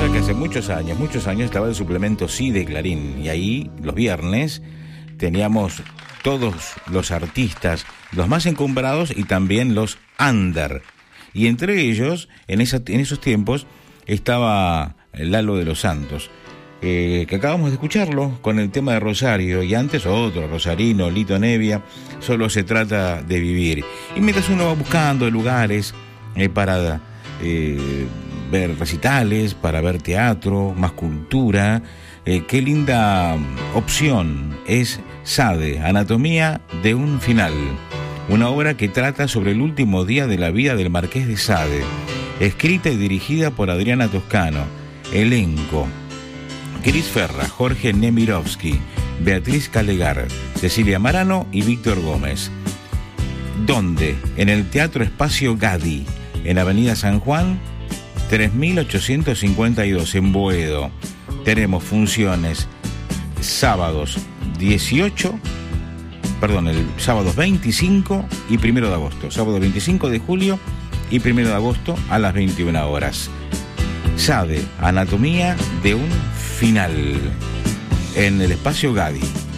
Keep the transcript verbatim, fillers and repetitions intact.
sabes que hace muchos años, muchos años estaba el suplemento Sí de Clarín, y ahí los viernes teníamos todos los artistas, los más encumbrados y también los under. Y entre ellos, en, esa, en esos tiempos, estaba Lalo de los Santos, eh, que acabamos de escucharlo con el tema de Rosario, y antes otro, Rosarino, Lito Nevia, Solo se trata de vivir. Y mientras uno va buscando lugares eh, para eh, ver recitales, para ver teatro, más cultura, eh, qué linda opción es Sade, Anatomía de un final. Una obra que trata sobre el último día de la vida del Marqués de Sade, escrita y dirigida por Adriana Toscano. Elenco: Cris Ferra, Jorge Nemirovsky, Beatriz Calegar, Cecilia Marano y Víctor Gómez. ¿Dónde? En el Teatro Espacio Gadi, en Avenida San Juan, tres mil ochocientos cincuenta y dos, en Boedo. Tenemos funciones sábados dieciocho, perdón, el sábado veinticinco y primero de agosto. Sábado veinticinco de julio y primero de agosto a las veintiuna horas. Sade, Anatomía de un final, en el Espacio Gadi.